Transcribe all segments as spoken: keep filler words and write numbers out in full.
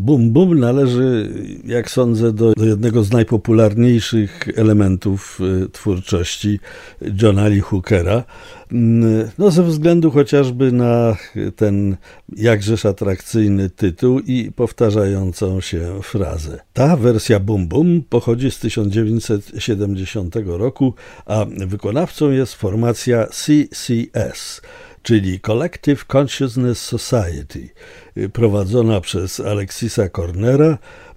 Boom Boom należy, jak sądzę, do, do jednego z najpopularniejszych elementów twórczości Johna Lee Hookera. No, ze względu chociażby na ten jakżeż atrakcyjny tytuł i powtarzającą się frazę. Ta wersja Boom Boom pochodzi z tysiąc dziewięćset siedemdziesiątego roku, a wykonawcą jest formacja C C S, czyli Collective Consciousness Society, prowadzona przez Alexisa Cornera,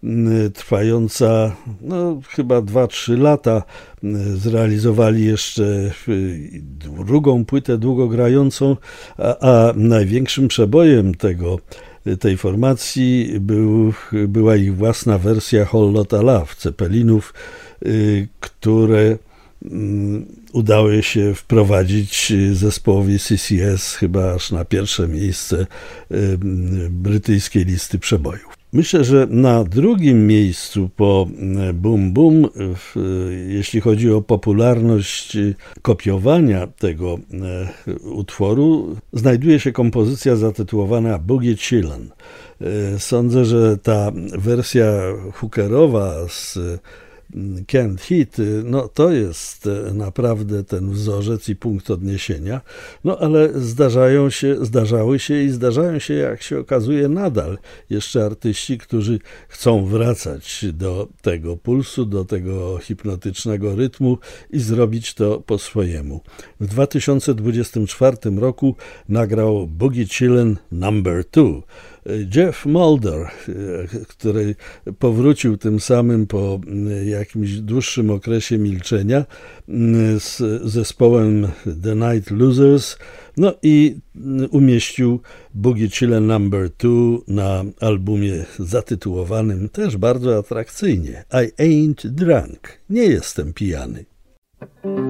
trwająca no, chyba dwa trzy lata. Zrealizowali jeszcze drugą płytę długogrającą, a, a największym przebojem tego, tej formacji był, była ich własna wersja Whole Lotta Love Ceppelinów, które udało się wprowadzić zespołowi C C S chyba aż na pierwsze miejsce brytyjskiej listy przebojów. Myślę, że na drugim miejscu po Boom Boom, jeśli chodzi o popularność kopiowania tego utworu, znajduje się kompozycja zatytułowana Boogie Chillin'. Sądzę, że ta wersja hookerowa z Can't Hit, no to jest naprawdę ten wzorzec i punkt odniesienia, no ale zdarzają się, zdarzały się i zdarzają się, jak się okazuje, nadal jeszcze artyści, którzy chcą wracać do tego pulsu, do tego hipnotycznego rytmu i zrobić to po swojemu. W dwa tysiące dwudziestym czwartym roku nagrał Boogie Chillin' number two. Jeff Mulder, który powrócił tym samym po jakimś dłuższym okresie milczenia z zespołem The Night Losers, no i umieścił Boogie Chillin' number two na albumie zatytułowanym też bardzo atrakcyjnie I Ain't Drunk, nie jestem pijany.